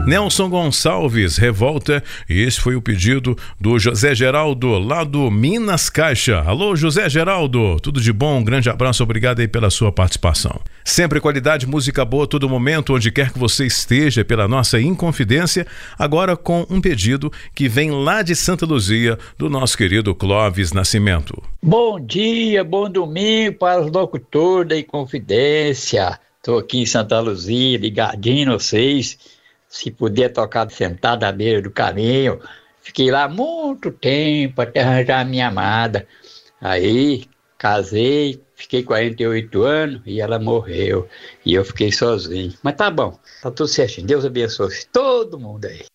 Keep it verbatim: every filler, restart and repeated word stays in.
Nelson Gonçalves, Revolta, e esse foi o pedido do José Geraldo, lá do Minas Caixa. Alô, José Geraldo, tudo de bom? Um grande abraço, obrigado aí pela sua participação. Sempre qualidade, música boa a todo momento, onde quer que você esteja, pela nossa Inconfidência, agora com um pedido que vem lá de Santa Luzia, do nosso querido Clóvis Nascimento. Bom dia, bom domingo para os locutores da Inconfidência. Estou aqui em Santa Luzia, ligadinho em vocês. Se puder tocar sentado à beira do caminho. Fiquei lá muito tempo até arranjar a minha amada. Aí casei, fiquei quarenta e oito anos e ela morreu. E eu fiquei sozinho. Mas tá bom, tá tudo certinho. Deus abençoe todo mundo aí.